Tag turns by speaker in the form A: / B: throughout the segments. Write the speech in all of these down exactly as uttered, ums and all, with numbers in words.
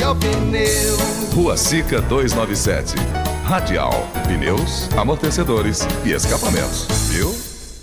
A: Radial Pneu.
B: Rua Sica duzentos e noventa e sete. Radial, pneus, amortecedores e escapamentos, viu?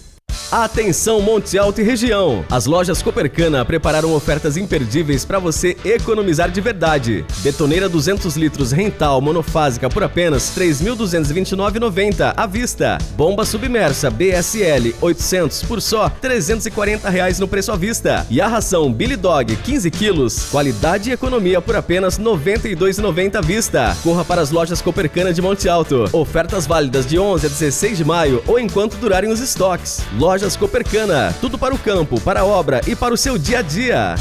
C: Atenção Monte Alto e região! As lojas Copercana prepararam ofertas imperdíveis para você economizar de verdade. Betoneira duzentos litros rental monofásica por apenas três mil duzentos e vinte e nove reais e noventa centavos à vista. Bomba submersa B S L oitocentos por só trezentos e quarenta reais no preço à vista. E a ração Billy Dog quinze quilos, qualidade e economia por apenas noventa e dois reais e noventa centavos à vista. Corra para as lojas Copercana de Monte Alto. Ofertas válidas de onze a dezesseis de maio ou enquanto durarem os estoques. Loja Lojas Copercana, tudo para o campo, para a obra e para o seu dia a dia.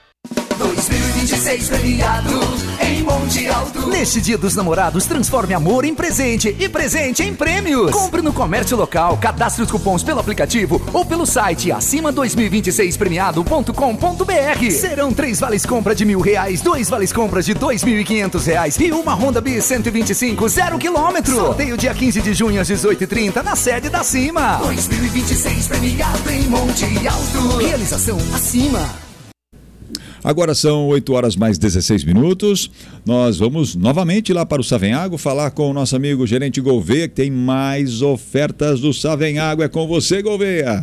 A: dois mil e vinte e seis premiado em Monte Alto.
D: Neste Dia dos Namorados, transforme amor em presente e presente em prêmios. Compre no comércio local, cadastre os cupons pelo aplicativo ou pelo site acima dois mil e vinte e seis premiado ponto com ponto b r. Serão três vales compra de mil reais, dois vales compras de dois mil e quinhentos reais e uma Honda Bis cento e vinte e cinco zero quilômetro. Sorteio dia quinze de junho às dezoito e trinta na sede da Cima.
A: dois mil e vinte e seis premiado em Monte Alto.
D: Realização Acima.
E: Agora são oito horas mais dezesseis minutos. Nós vamos novamente lá para o Savenhago falar com o nosso amigo gerente Gouveia, que tem mais ofertas do Savenhago. É com você, Gouveia.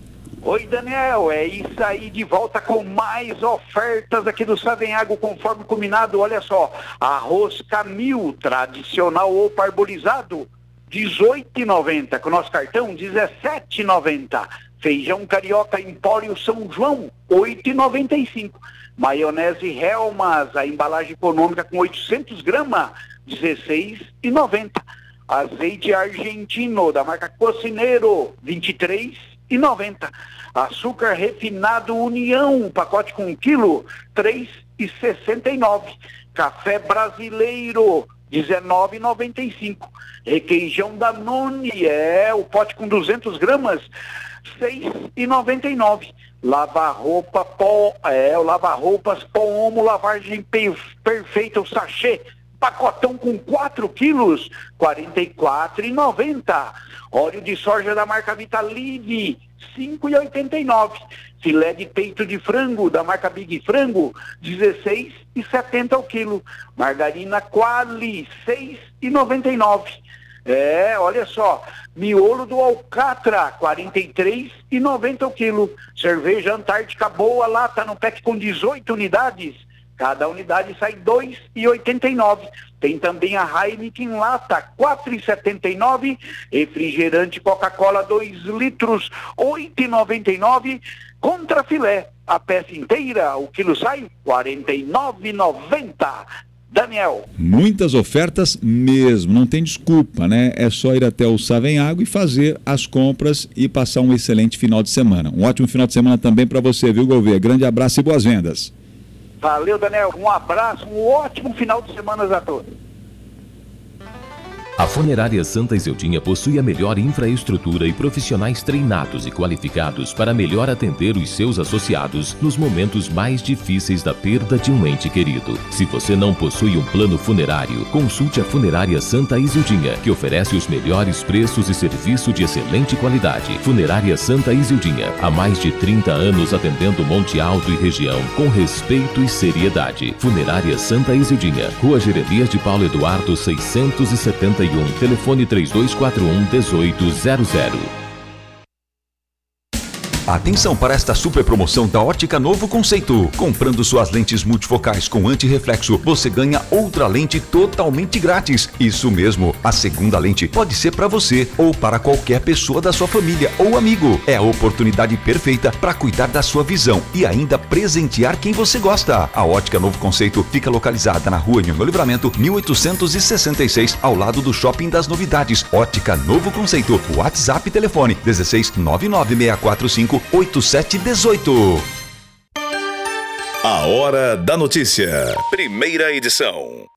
F: Oi, Daniel, é isso aí, de volta com mais ofertas aqui do Savenhago, conforme combinado. Olha só, arroz Camil tradicional ou parbolizado, dezoito reais e noventa centavos, com o nosso cartão dezessete reais e noventa centavos. Feijão carioca Empório São João, oito reais e noventa e cinco centavos. Maionese Helmas, a embalagem econômica com oitocentos gramas, dezesseis reais e noventa centavos. Azeite argentino da marca Cocineiro, vinte e três reais e noventa centavos. Açúcar refinado União, pacote com um quilo, três reais e sessenta e nove centavos. Café brasileiro, dezenove reais e noventa e cinco centavos. Requeijão Danone, é, o pote com duzentos gramas, seis reais e noventa e nove centavos. Lava-roupa pó, é, o lava-roupas pó Omo, lavagem per, perfeita, o sachê, pacotão com quatro quilos, quarenta e quatro reais e noventa centavos. Óleo de soja da marca Vitalive, cinco reais e oitenta e nove centavos. Filé de peito de frango da marca Big Frango, dezesseis reais e setenta centavos ao quilo. Margarina Quali, seis reais e noventa e nove centavos. É, olha só, miolo do Alcatra, quarenta e três reais e noventa centavos ao quilo. Cerveja Antártica Boa, lata no pack com dezoito unidades. Cada unidade sai dois reais e oitenta e nove centavos. Tem também a Heineken lata, quatro reais e setenta e nove centavos. Refrigerante Coca-Cola, dois litros, oito reais e noventa e nove centavos. Contra filé, a peça inteira, o quilo sai quarenta e nove reais e noventa centavos. Daniel.
E: Muitas ofertas mesmo, não tem desculpa, né? É só ir até o Savenhago e fazer as compras e passar um excelente final de semana. Um ótimo final de semana também para você, viu, Gouveia? Grande abraço e boas vendas.
F: Valeu, Daniel. Um abraço, um ótimo final de semana a todos.
G: A Funerária Santa Iseldinha possui a melhor infraestrutura e profissionais treinados e qualificados para melhor atender os seus associados nos momentos mais difíceis da perda de um ente querido. Se você não possui um plano funerário, consulte a Funerária Santa Iseldinha, que oferece os melhores preços e serviço de excelente qualidade. Funerária Santa Iseldinha, há mais de trinta anos atendendo Monte Alto e região com respeito e seriedade. Funerária Santa Iseldinha, Rua Jeremias de Paulo Eduardo seiscentos e setenta e um, telefone três dois quatro um, um oito zero zero.
H: Atenção para esta super promoção da Ótica Novo Conceito. Comprando suas lentes multifocais com antirreflexo, você ganha outra lente totalmente grátis. Isso mesmo, a segunda lente pode ser para você ou para qualquer pessoa da sua família ou amigo. É a oportunidade perfeita para cuidar da sua visão e ainda presentear quem você gosta. A Ótica Novo Conceito fica localizada na rua Nhomo Livramento, mil oitocentos e sessenta e seis, ao lado do Shopping das Novidades. Ótica Novo Conceito. WhatsApp e telefone dezesseis, nove nove seis quatro cinco, oito sete um oito.
B: A Hora da Notícia. Primeira edição.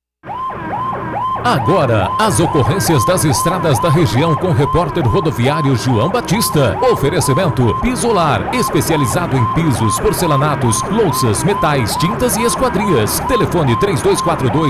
I: Agora, as ocorrências das estradas da região com o repórter rodoviário João Batista. Oferecimento Pisolar, especializado em pisos, porcelanatos, louças, metais, tintas e esquadrias. Telefone três dois quatro dois,